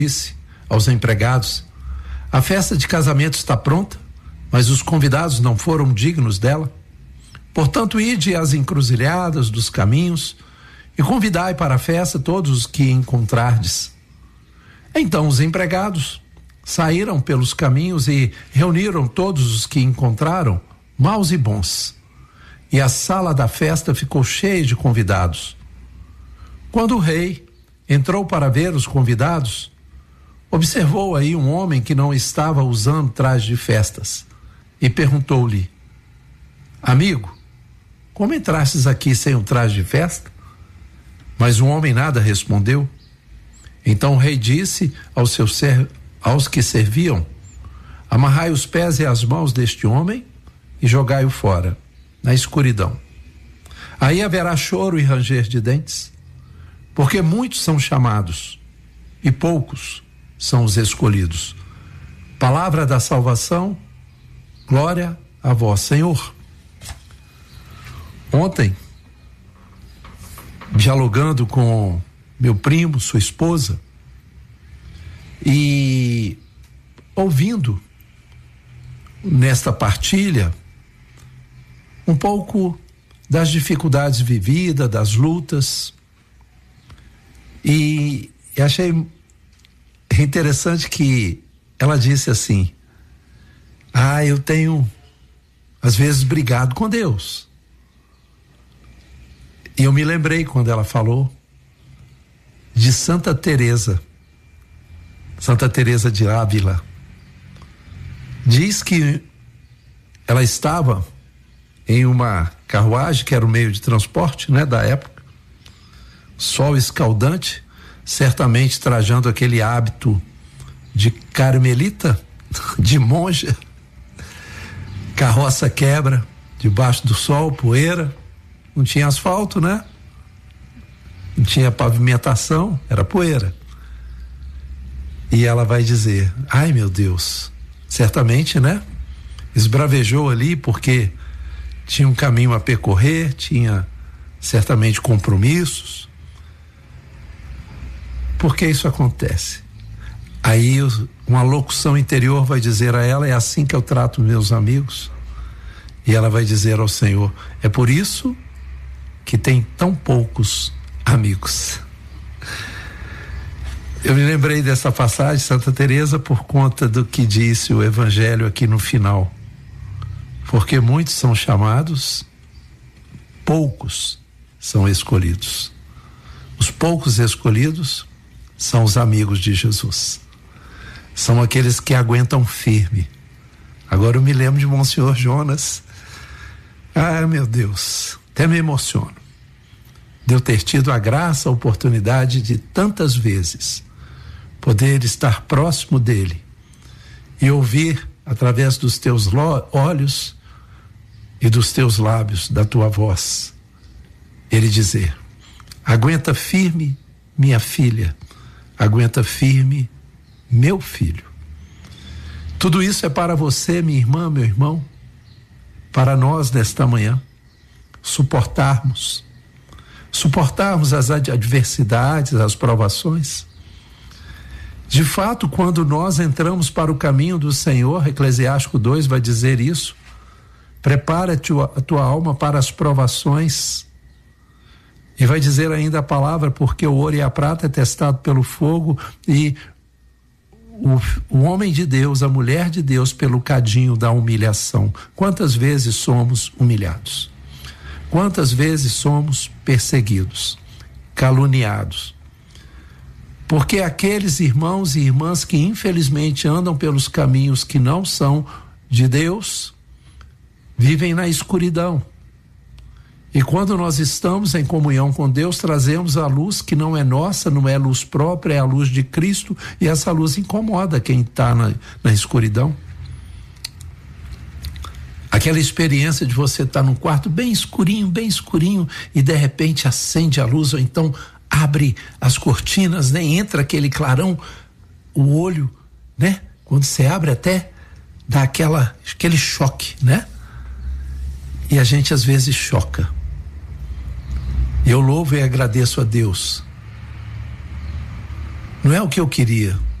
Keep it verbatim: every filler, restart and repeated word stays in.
disse aos empregados: a festa de casamento está pronta, mas os convidados não foram dignos dela. Portanto, ide às encruzilhadas dos caminhos e convidai para a festa todos os que encontrardes. Então os empregados saíram pelos caminhos e reuniram todos os que encontraram, maus e bons. E a sala da festa ficou cheia de convidados. Quando o rei entrou para ver os convidados, observou aí um homem que não estava usando traje de festas e perguntou-lhe: amigo, como entrastes aqui sem um traje de festa? Mas o homem nada respondeu. Então o rei disse aos seus ser, aos que serviam: amarrai os pés e as mãos deste homem e jogai-o fora, na escuridão. Aí haverá choro e ranger de dentes, porque muitos são chamados e poucos são os escolhidos. Palavra da salvação, glória a vós, Senhor. Ontem, dialogando com meu primo, sua esposa, e ouvindo nesta partilha um pouco das dificuldades vividas, das lutas, e, e achei interessante que ela disse assim: ah, eu tenho às vezes brigado com Deus. E eu me lembrei quando ela falou de Santa Teresa, Santa Teresa de Ávila. Diz que ela estava em uma carruagem, que era o meio de transporte, né, da época, sol escaldante, certamente trajando aquele hábito de carmelita, de monja, carroça quebra, debaixo do sol, poeira, não tinha asfalto, né? Não tinha pavimentação, era poeira. E ela vai dizer: ai meu Deus, certamente, né? Esbravejou ali porque tinha um caminho a percorrer, tinha certamente compromissos. Por que isso acontece? Aí uma locução interior vai dizer a ela: é assim que eu trato meus amigos. E ela vai dizer ao Senhor: é por isso que tem tão poucos amigos. Eu me lembrei dessa passagem, Santa Teresa, por conta do que disse o Evangelho aqui no final. Porque muitos são chamados, poucos são escolhidos. Os poucos escolhidos são os amigos de Jesus. São aqueles que aguentam firme. Agora eu me lembro de Monsenhor Jonas. Ah, meu Deus, até me emociono de eu ter tido a graça, a oportunidade de tantas vezes poder estar próximo dele e ouvir através dos teus olhos e dos teus lábios, da tua voz, ele dizer: aguenta firme, minha filha, aguenta firme, meu filho. Tudo isso é para você, minha irmã, meu irmão, para nós nesta manhã, suportarmos, suportarmos as adversidades, as provações. De fato, quando nós entramos para o caminho do Senhor, Eclesiástico dois vai dizer isso: prepara a tua, a tua alma para as provações. E vai dizer ainda a palavra: porque o ouro e a prata é testado pelo fogo, e o, o homem de Deus, a mulher de Deus, pelo cadinho da humilhação. Quantas vezes somos humilhados? Quantas vezes somos perseguidos, caluniados? Porque aqueles irmãos e irmãs que infelizmente andam pelos caminhos que não são de Deus, vivem na escuridão. E quando nós estamos em comunhão com Deus, trazemos a luz que não é nossa, não é luz própria, é a luz de Cristo, e essa luz incomoda quem está na, na escuridão. Aquela experiência de você estar num quarto bem escurinho, bem escurinho, e de repente acende a luz, ou então abre as cortinas, né? Entra aquele clarão, o olho, né? Quando você abre até dá aquela, aquele choque, né? E a gente às vezes choca. Eu louvo e agradeço a Deus. Não é o que eu queria,